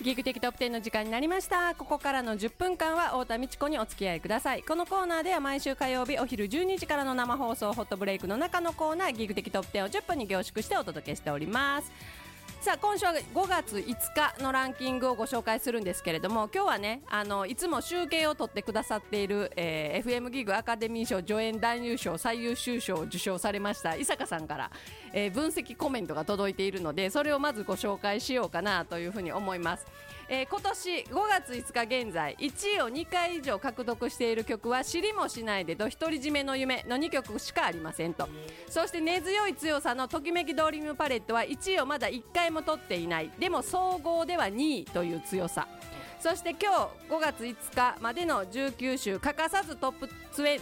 ギグ的トップ10の時間になりました。ここからの10分間は太田美智子にお付き合いください。このコーナーでは毎週火曜日お昼12時からの生放送ホットブレイクの中のコーナー、ギグ的トップ10を10分に凝縮してお届けしております。さあ今週は5月5日のランキングをご紹介するんですけれども、今日はねいつも集計を取ってくださっている、FM ギグアカデミー賞助演男優賞最優秀賞を受賞されました伊坂さんから、分析コメントが届いているので、それをまずご紹介しようかなというふうに思います。今年5月5日現在1位を2回以上獲得している曲は知りもしないでと独り占めの夢の2曲しかありませんと。そして根強い強さのときめきドリームパレットは1位をまだ1回も取っていない、でも総合では2位という強さ。そして今日5月5日までの19週欠かさずトップ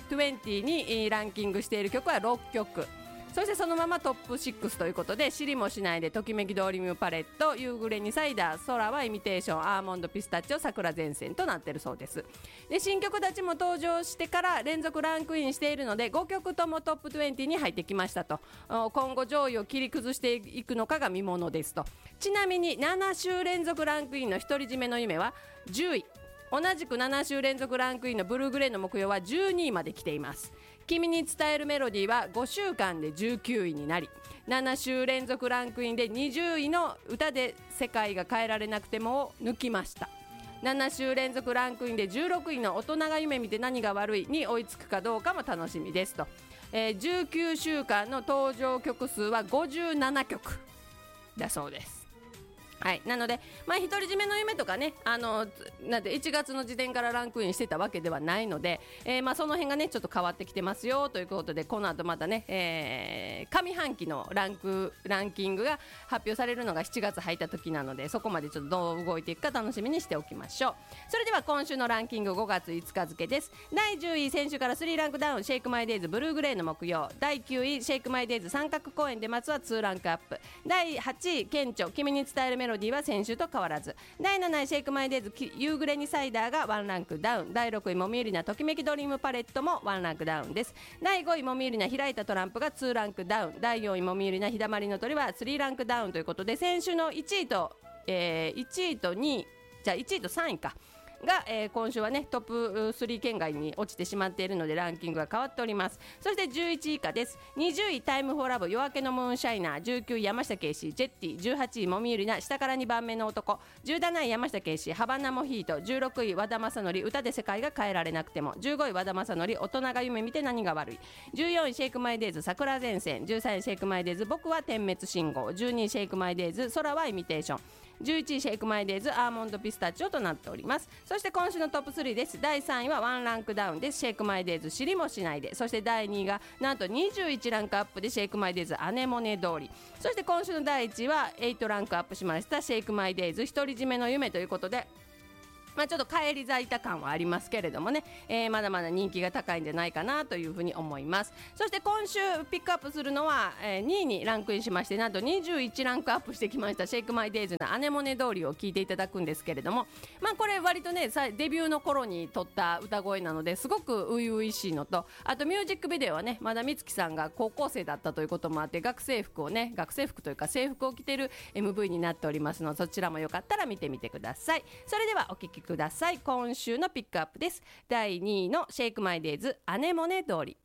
20にランキングしている曲は6曲、そしてそのままトップ6ということで、知りもしないでときめきドリームパレット、夕暮れにサイダー、空はイミテーション、アーモンドピスタチオ、桜前線となっているそうです。で新曲たちも登場してから連続ランクインしているので5曲ともトップ20に入ってきましたと。今後上位を切り崩していくのかが見ものですと。ちなみに7週連続ランクインの独り占めの夢は10位、同じく7週連続ランクインのブルーグレーの木曜は12位まで来ています。君に伝えるメロディーは5週間で19位になり、7週連続ランクインで20位の歌で世界が変えられなくてもを抜きました。7週連続ランクインで16位の大人が夢見て何が悪いに追いつくかどうかも楽しみですと。19週間の登場曲数は57曲だそうです。はい、なので、独り占めの夢とかね、なんで1月の時点からランクインしてたわけではないので、その辺がねちょっと変わってきてますよということで、この後またね、上半期のランキングが発表されるのが7月入った時なので、そこまでちょっとどう動いていくか楽しみにしておきましょう。それでは今週のランキング5月5日付です。第10位、先週から3ランクダウン、シェイクマイデイズブルーグレーの木曜。第9位、シェイクマイデイズ三角公園で松は2ランクアップ。第8位、顕著君に伝えるメロディーは先週と変わらず。第7位、シェイクマイデイズ夕暮れにサイダーが1ランクダウン。第6位、もみゆりなときめきドリームパレットも1ランクダウンです。第5位、もみゆりな開いたトランプが2ランクダウン。第4位、もみゆりな日だまりの鳥は3ランクダウンということで、先週の1位と、1位と2位じゃあ1位と3位かが、今週はねトップ3圏外に落ちてしまっているのでランキングが変わっております。そして11位以下です。20位、タイムフォーラブ夜明けのムーンシャイナー。19位、山下圭史ジェッティ。18位、もみゆりな下から2番目の男。17位、山下圭史ハバナモヒート。16位、和田正則歌で世界が変えられなくても。15位、和田正則大人が夢見て何が悪い。14位、シェイクマイデイズ桜前線。13位、シェイクマイデイズ僕は点滅信号。12位、シェイクマイデイズ空はイミテーション。11位、シェイクマイデイズアーモンドピスタチオとなっております。そして今週のトップ3です。第3位は1ランクダウンです。シェイクマイデイズ知りもしないで。そして第2位がなんと21ランクアップでシェイクマイデイズアネモネ通り。そして今週の第1位は8ランクアップしましたシェイクマイデイズ独り占めの夢ということで、ちょっと返り咲いた感はありますけれどもね、まだまだ人気が高いんじゃないかなというふうに思います。そして今週ピックアップするのは、2位にランクインしまして、なんと21ランクアップしてきましたシェイクマイデイズのアネモネ通りを聞いていただくんですけれども、これ割とねデビューの頃に撮った歌声なのですごく初々しいのと、あとミュージックビデオはねまだ美月さんが高校生だったということもあって、学生服というか制服を着てる MV になっておりますので、そちらもよかったら見てみてください。それではお聴きください。今週のピックアップです。第2位のシェイクマイデイズアネモネ通り。